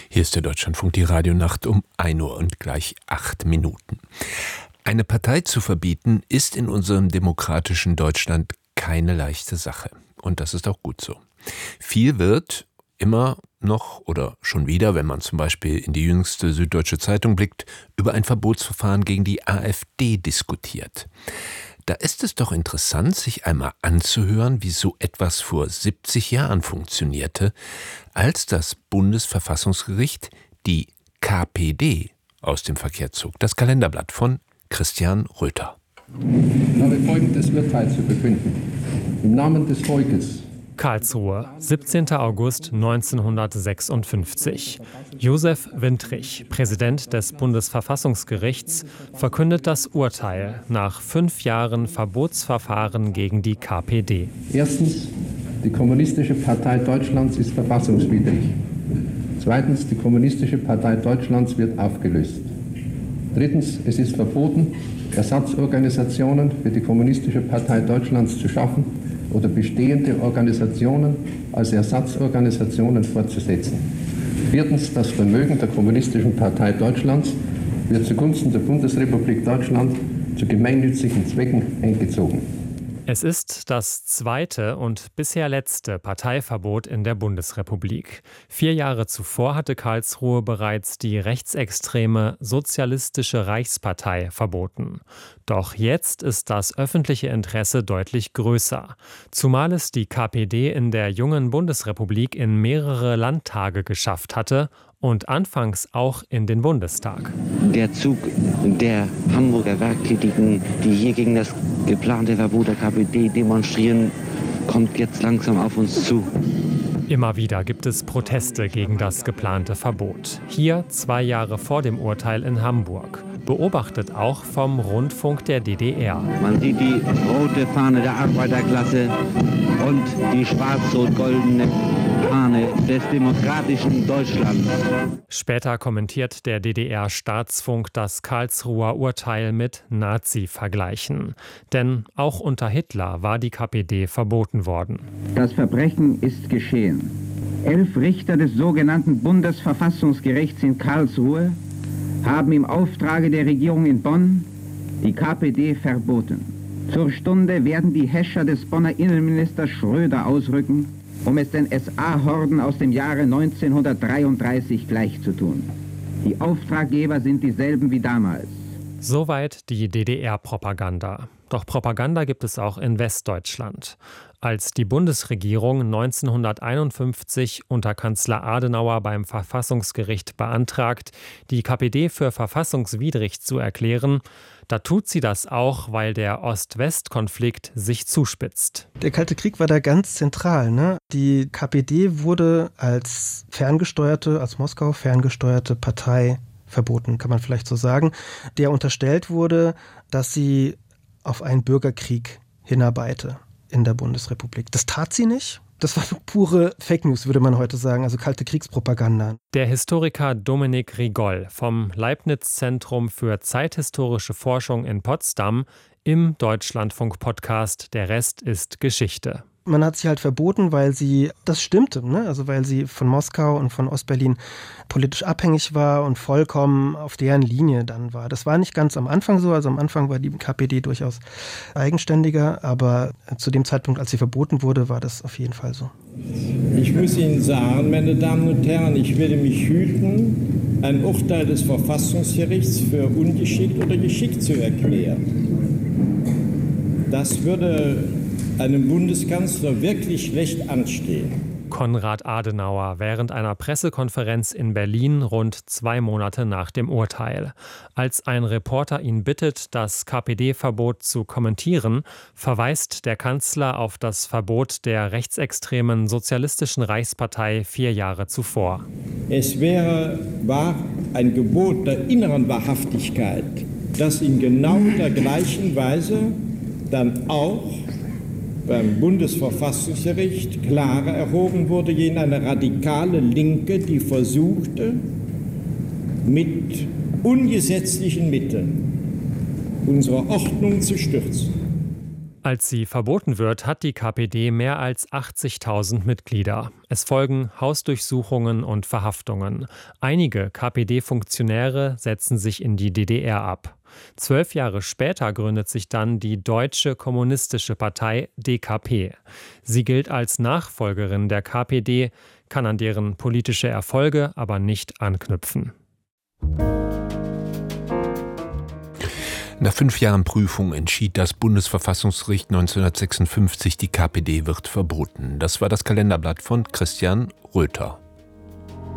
Hier ist der Deutschlandfunk, die Radionacht um 1 Uhr und gleich 8 Minuten. Eine Partei zu verbieten, ist in unserem demokratischen Deutschland keine leichte Sache. Und das ist auch gut so. Viel wird immer noch oder schon wieder, wenn man zum Beispiel in die jüngste Süddeutsche Zeitung blickt, über ein Verbotsverfahren gegen die AfD diskutiert. Da ist es doch interessant, sich einmal anzuhören, wie so etwas vor 70 Jahren funktionierte, als das Bundesverfassungsgericht die KPD aus dem Verkehr zog. Das Kalenderblatt von Christian Röther. Ich habe folgendes Urteil zu begründen. Im Namen des Volkes. Karlsruhe, 17. August 1956. Josef Wintrich, Präsident des Bundesverfassungsgerichts, verkündet das Urteil nach 5 Jahren Verbotsverfahren gegen die KPD. Erstens, die Kommunistische Partei Deutschlands ist verfassungswidrig. Zweitens, die Kommunistische Partei Deutschlands wird aufgelöst. Drittens, es ist verboten, Ersatzorganisationen für die Kommunistische Partei Deutschlands zu schaffen oder bestehende Organisationen als Ersatzorganisationen fortzusetzen. Viertens, das Vermögen der Kommunistischen Partei Deutschlands wird zugunsten der Bundesrepublik Deutschland zu gemeinnützigen Zwecken eingezogen. Es ist das zweite und bisher letzte Parteiverbot in der Bundesrepublik. 4 Jahre zuvor hatte Karlsruhe bereits die rechtsextreme Sozialistische Reichspartei verboten. Doch jetzt ist das öffentliche Interesse deutlich größer. Zumal es die KPD in der jungen Bundesrepublik in mehrere Landtage geschafft hatte und anfangs auch in den Bundestag. Der Zug der Hamburger Werktätigen, die hier gegen das geplante Verbot der KPD demonstrieren, kommt jetzt langsam auf uns zu. Immer wieder gibt es Proteste gegen das geplante Verbot. Hier 2 Jahre vor dem Urteil in Hamburg. Beobachtet auch vom Rundfunk der DDR. Man sieht die rote Fahne der Arbeiterklasse und die schwarz-rot-goldene Fahne des demokratischen Deutschlands. Später kommentiert der DDR-Staatsfunk das Karlsruher Urteil mit Nazi-Vergleichen. Denn auch unter Hitler war die KPD verboten worden. Das Verbrechen ist geschehen. 11 Richter des sogenannten Bundesverfassungsgerichts in Karlsruhe haben im Auftrage der Regierung in Bonn die KPD verboten. Zur Stunde werden die Häscher des Bonner Innenministers Schröder ausrücken, um es den SA-Horden aus dem Jahre 1933 gleichzutun. Die Auftraggeber sind dieselben wie damals. Soweit die DDR-Propaganda. Doch Propaganda gibt es auch in Westdeutschland. Als die Bundesregierung 1951 unter Kanzler Adenauer beim Verfassungsgericht beantragt, die KPD für verfassungswidrig zu erklären, da tut sie das auch, weil der Ost-West-Konflikt sich zuspitzt. Der Kalte Krieg war da ganz zentral, ne? Die KPD wurde als aus Moskau ferngesteuerte Partei verboten, kann man vielleicht so sagen, der unterstellt wurde, dass sie auf einen Bürgerkrieg hinarbeite in der Bundesrepublik. Das tat sie nicht. Das war pure Fake News, würde man heute sagen, also kalte Kriegspropaganda. Der Historiker Dominik Rigoll vom Leibniz-Zentrum für zeithistorische Forschung in Potsdam im Deutschlandfunk-Podcast Der Rest ist Geschichte. Man hat sie halt verboten, weil sie, das stimmte, ne? Also weil sie von Moskau und von Ostberlin politisch abhängig war und vollkommen auf deren Linie dann war. Das war nicht ganz am Anfang so, also am Anfang war die KPD durchaus eigenständiger, aber zu dem Zeitpunkt, als sie verboten wurde, war das auf jeden Fall so. Ich muss Ihnen sagen, meine Damen und Herren, ich werde mich hüten, ein Urteil des Verfassungsgerichts für ungeschickt oder geschickt zu erklären. Das würde einem Bundeskanzler wirklich schlecht anstehen. Konrad Adenauer während einer Pressekonferenz in Berlin rund 2 Monate nach dem Urteil. Als ein Reporter ihn bittet, das KPD-Verbot zu kommentieren, verweist der Kanzler auf das Verbot der rechtsextremen Sozialistischen Reichspartei 4 Jahre zuvor. Es war ein Gebot der inneren Wahrhaftigkeit, das in genau der gleichen Weise dann auch beim Bundesverfassungsgericht klarer erhoben wurde gegen eine radikale Linke, die versuchte, mit ungesetzlichen Mitteln unsere Ordnung zu stürzen. Als sie verboten wird, hat die KPD mehr als 80.000 Mitglieder. Es folgen Hausdurchsuchungen und Verhaftungen. Einige KPD-Funktionäre setzen sich in die DDR ab. 12 Jahre später gründet sich dann die Deutsche Kommunistische Partei DKP. Sie gilt als Nachfolgerin der KPD, kann an deren politische Erfolge aber nicht anknüpfen. Nach 5 Jahren Prüfung entschied das Bundesverfassungsgericht 1956, die KPD wird verboten. Das war das Kalenderblatt von Christian Röther.